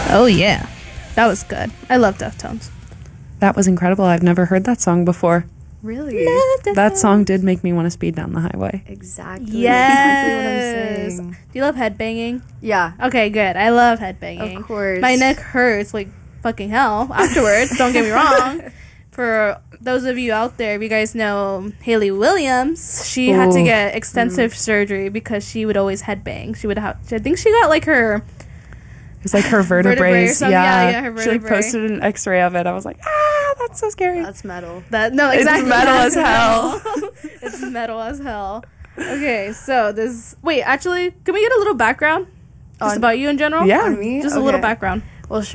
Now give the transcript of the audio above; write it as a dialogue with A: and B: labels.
A: Oh, yeah. That was good. I love Deftones.
B: That was incredible. I've never heard that song before.
C: Really?
B: That song did make me want to speed down the highway.
C: Exactly.
A: Yes.
C: Exactly what I'm saying.
A: Do you love headbanging?
C: Yeah.
A: Okay, good. I love headbanging.
C: Of course.
A: My neck hurts like fucking hell afterwards. Don't get me wrong. For those of you out there, if you guys know Hayley Williams, she had to get extensive surgery because she would always headbang. She would have. I think she got like her.
B: It was like her vertebrae.
A: or something. Yeah, her
B: She like
A: vertebrae.
B: posted an X-ray of it. I was like, that's so scary.
C: That's metal.
A: No, exactly.
B: It's metal as hell.
A: It's metal as hell. Okay, so this. Wait, actually, can we get a little background just about you in general?
B: Yeah.
C: On me?
A: Just a little
C: Okay.
A: background.
C: Well, sure.